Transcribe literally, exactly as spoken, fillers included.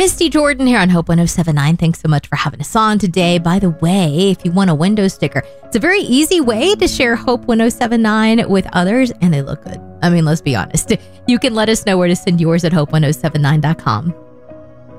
Misty Jordan here on Hope one oh seven nine. Thanks so much for having us on today. By the way, if you want a window sticker, it's a very easy way to share Hope one oh seven nine with others, and they look good. I mean, let's be honest. You can let us know where to send yours at hope one oh seven nine dot com.